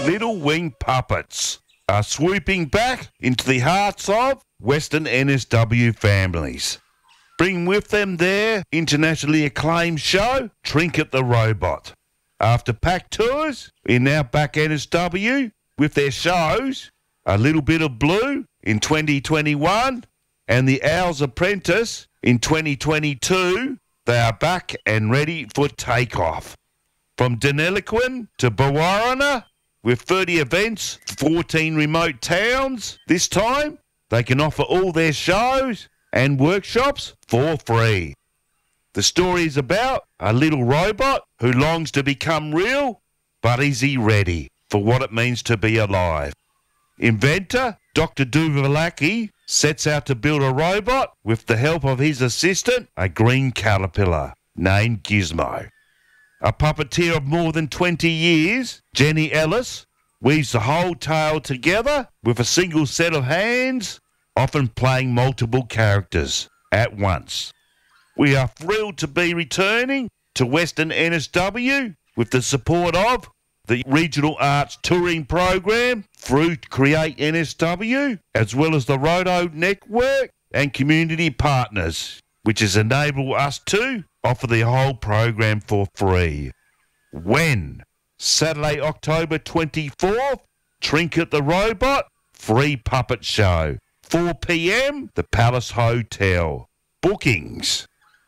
Little Wing Puppets are swooping back into the hearts of Western NSW families. Bring with them their internationally acclaimed show, Trinket the Robot. After packed tours, we're now back NSW with their shows, A Little Bit of Blue in 2021 and The Owl's Apprentice in 2022. They are back and ready for takeoff. From Deniliquin to Bawarrina, with 30 events, 14 remote towns, this time they can offer all their shows and workshops for free. The story is about a little robot who longs to become real, but is he ready for what it means to be alive? Inventor Dr. Duvalaki sets out to build a robot with the help of his assistant, a green caterpillar named Gizmo. A puppeteer of more than 20 years, Jenny Ellis, weaves the whole tale together with a single set of hands, often playing multiple characters at once. We are thrilled to be returning to Western NSW with the support of the Regional Arts Touring Program through Create NSW, as well as the Roto Network and community partners, which has enabled us to offer the whole program for free. When? Saturday, October 24th, Trinket the Robot, free puppet show. 4 p.m, the Palace Hotel. Bookings,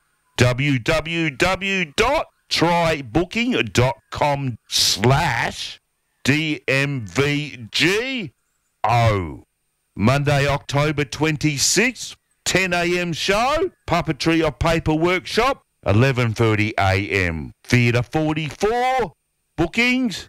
www.trybooking.com/DMVGO. Monday, October 26th, 10 a.m. show, Puppetry or Paper Workshop, 11:30 a.m. Theatre 44, bookings,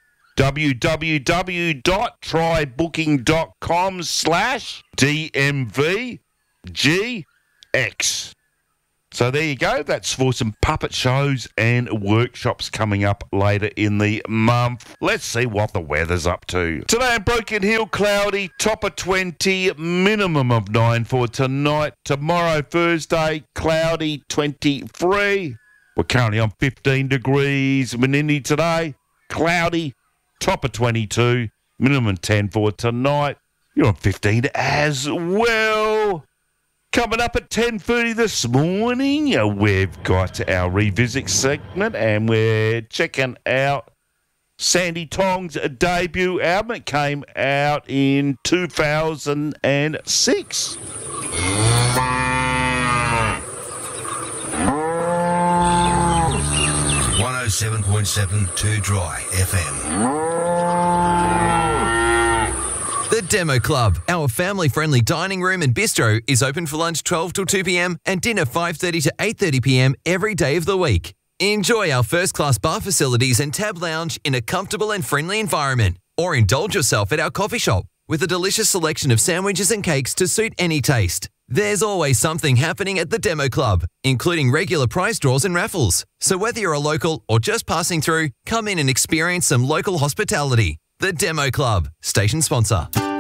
www.trybooking.com/DMVGX. So there you go. That's for some puppet shows and workshops coming up later in the month. Let's see what the weather's up to. Today in Broken Hill, cloudy, top of 20, minimum of 9 for tonight. Tomorrow, Thursday, cloudy, 23. We're currently on 15 degrees. Menindee today, cloudy, top of 22, minimum 10 for tonight. You're on 15 as well. Coming up at 10:30 this morning, we've got our Revisit segment and we're checking out Sandy Tong's debut album. It came out in 2006. 107.7 Too Dry FM. The Demo Club, our family-friendly dining room and bistro, is open for lunch 12 till 2 p.m. and dinner 5:30 to 8:30 p.m. every day of the week. Enjoy our first-class bar facilities and tab lounge in a comfortable and friendly environment, or indulge yourself at our coffee shop with a delicious selection of sandwiches and cakes to suit any taste. There's always something happening at the Demo Club, including regular prize draws and raffles. So whether you're a local or just passing through, come in and experience some local hospitality. The Demo Club, station sponsor.